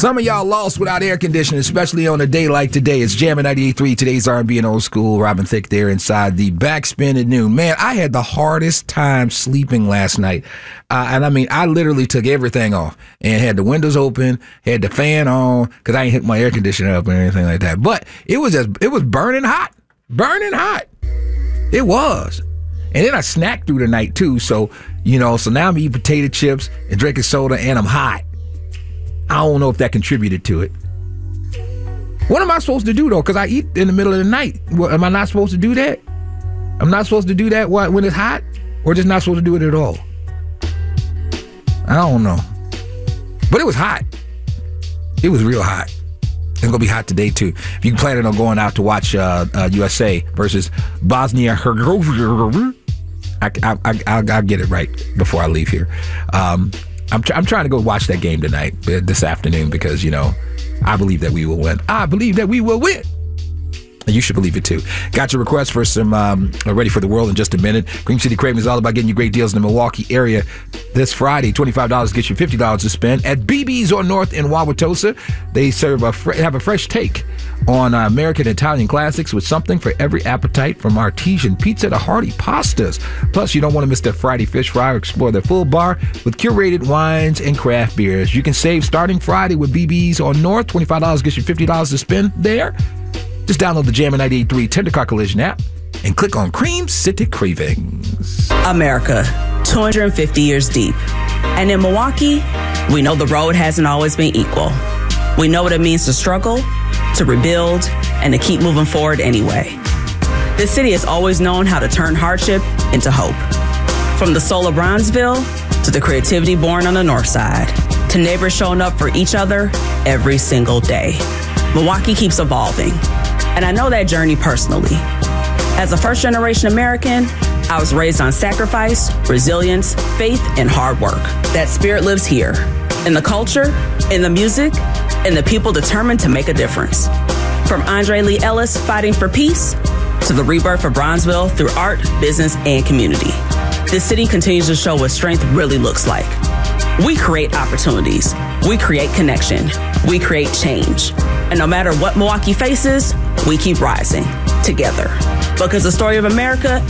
Some of y'all lost without air conditioning, especially on a day like today. It's Jammin' 98.3, today's R&B and old school. Robin Thicke there inside the backspin at noon. Man, I had the hardest time sleeping last night. And I mean, I literally took everything off and had the windows open, had the fan on, because I ain't hooked my air conditioner up or anything like that. But it was burning hot. Burning hot. It was. And then I snacked through the night too. So now I'm eating potato chips and drinking soda and I'm hot. I don't know if that contributed to it. What am I supposed to do, though? Because I eat in the middle of the night. Am I not supposed to do that? I'm not supposed to do that when it's hot? Or just not supposed to do it at all? I don't know. But it was hot. It was real hot. It's going to be hot today, too. If you're planning on going out to watch USA versus Bosnia-Herzegovina, I'll get it right before I leave here. I'm trying to go watch that game tonight, this afternoon, because, I believe that we will win. I believe that we will win. And you should believe it, too. Got your request for some Ready for the World in just a minute. Cream City Craving is all about getting you great deals in the Milwaukee area this Friday. $25 gets you $50 to spend at BB's on North in Wauwatosa. They serve have a fresh take on American Italian classics with something for every appetite, from artesian pizza to hearty pastas. Plus, you don't want to miss their Friday fish fry or explore their full bar with curated wines and craft beers. You can save starting Friday with BB's on North. $25 gets you $50 to spend there. Just download the Jammin' 98.3 Tender Car Collision app and click on Cream City Cravings. America, 250 years deep. And in Milwaukee, we know the road hasn't always been equal. We know what it means to struggle, to rebuild, and to keep moving forward anyway. This city has always known how to turn hardship into hope. From the soul of Bronzeville to the creativity born on the north side, to neighbors showing up for each other every single day. Milwaukee keeps evolving. And I know that journey personally. As a first-generation American, I was raised on sacrifice, resilience, faith, and hard work. That spirit lives here, in the culture, in the music, and the people determined to make a difference. From Andre Lee Ellis fighting for peace, to the rebirth of Bronzeville through art, business, and community. This city continues to show what strength really looks like. We create opportunities. We create connection. We create change. And no matter what Milwaukee faces, we keep rising together. Because the story of America